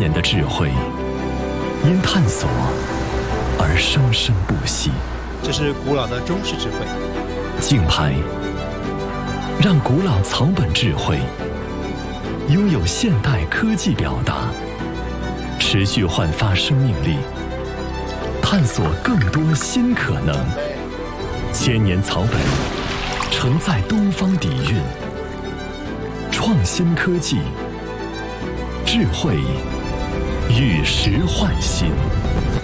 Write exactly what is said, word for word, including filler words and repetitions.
年的智慧，因探索而生生不息。 这是古老的中式智慧。 竞拍，让古老草本智慧拥有现代科技表达，持续焕发生命力，探索更多新可能。千年草本，承载东方底蕴，创新科技，智慧与时换新。